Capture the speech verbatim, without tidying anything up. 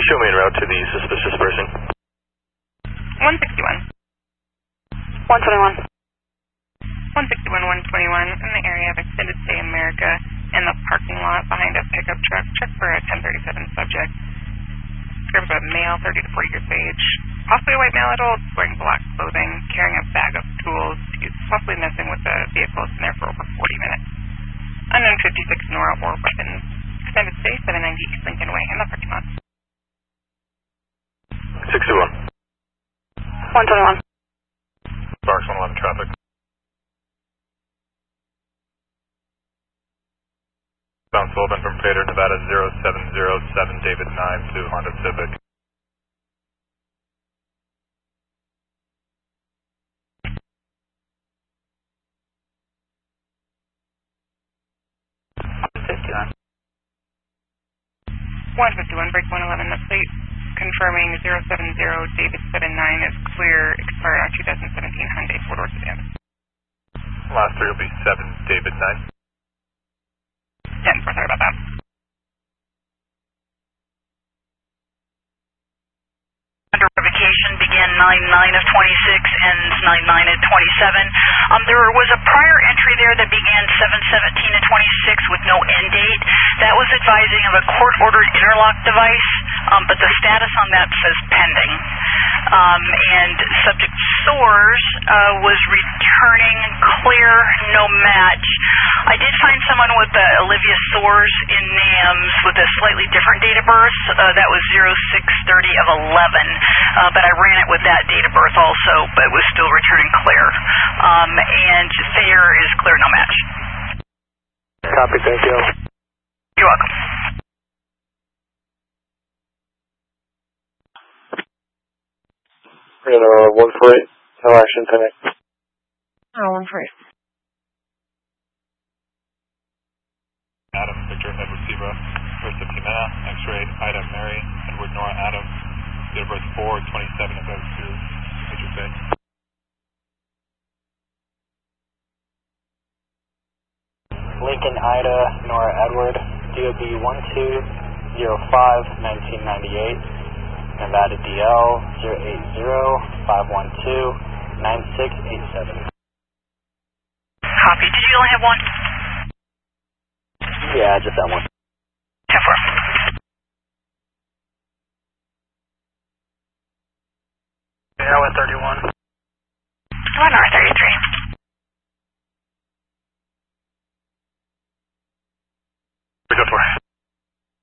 Show me en route to the suspicious person. one sixty-one. one twenty-one. one sixty-one, one twenty-one, in the area of Extended Stay America, in the parking lot behind a pickup truck. Check for a ten thirty-seven subject. Describes a male, thirty to forty years of age, possibly a white male adult, wearing black clothing, carrying a bag of tools. He's possibly messing with the vehicle. It's been there for over forty minutes. Unknown fifty-six Nora or weapons. Extended Stay, seven ninety East Lincoln Way, in the parking lot. sixty-one. one twenty-one. Sparks one eleven traffic. Bound Sullivan from Fader, Nevada zero seven zero seven, David nine to Honda Civic. fifty-one. one fifty-one, break one eleven, the plate confirming zero seven zero, David seven nine is clear, expired on twenty seventeen Hyundai four-door sedan. Last three will be seven, David nine. ten four, sorry about that. Under revocation began nine nine of twenty-six, ends nine nine of twenty-seven. Um, there was a prior entry there that began seven seventeen of twenty-six with no end date. That was advising of a court-ordered interlock device, um, but the status on that says pending. Um, and subject source uh, was returning clear, no match. I did find someone with uh, Olivia Soares in NAMS with a slightly different date of birth. Uh, that was zero six thirty of eleven, uh, but I ran it with that date of birth also, but it was still returning clear. Um, and Thayer is clear, no match. Copy, thank you. You're welcome. Radar one four eight, no action tonight. Oh, one four eight. Adam, Victor, Edward Zebra, Versa Timena, X-ray, Ida, Mary, Edward, Nora, Adam, date of birth four twenty-seven of those two, Major Bay. Lincoln, Ida, Nora, Edward, D O B one two zero five, nineteen ninety-eight, Nevada D L zero eight zero, five one two, nine six eight seven. Copy. Did you only have one? Yeah, just that one. ten four. Yeah, one thirty-one. one R